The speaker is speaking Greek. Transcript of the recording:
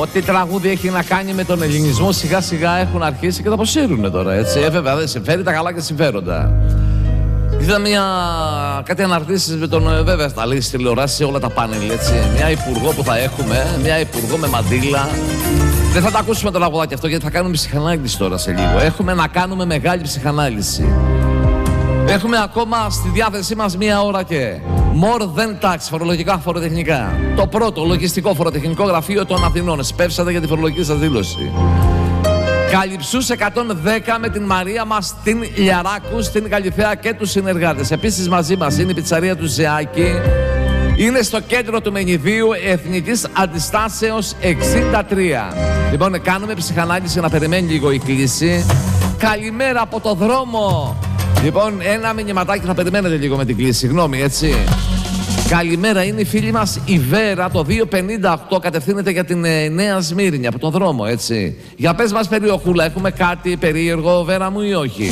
Ό,τι τραγούδι έχει να κάνει με τον ελληνισμό σιγά σιγά έχουν αρχίσει και το αποσύρουν τώρα, έτσι. Βέβαια δεν συμφέρει τα καλά και συμφέροντα. Είδα κάτι αναρτήσεις με τον, βέβαια στα λέει στη τηλεοράση σε όλα τα πάνελ, έτσι. Μια υπουργό που θα έχουμε, μια υπουργό με μαντήλα. Δεν θα τα ακούσουμε το τραγουδάκι αυτό γιατί θα κάνουμε ψυχανάλυση τώρα σε λίγο. Έχουμε να κάνουμε μεγάλη ψυχανάλυση. Έχουμε ακόμα στη διάθεσή μας 1 ώρα και more than tax, φορολογικά φοροτεχνικά. Το πρώτο λογιστικό φοροτεχνικό γραφείο των Αθηνών. Σπεύσατε για τη φορολογική σας δήλωση. Καλυψούς 110 με την Μαρία μας, την Λιαράκου, την Καλυθέα και τους συνεργάτες. Επίσης μαζί μας είναι η πιτσαρία του Ζεάκη. Είναι στο κέντρο του Μενιδίου Εθνικής Αντιστάσεως 63. Λοιπόν, κάνουμε ψυχανάλυση να περιμένει λίγο η κλίση. Καλημέρα από το δρόμο. Λοιπόν, ένα μηνυματάκι θα περιμένετε λίγο με την κλίση, συγγνώμη, έτσι. Καλημέρα, είναι η φίλη μας η Βέρα, το 258, κατευθύνεται για την Νέα Σμύρνη, από τον δρόμο, έτσι. Για πες μας περιοχούλα, έχουμε κάτι περίεργο, Βέρα μου, ή όχι?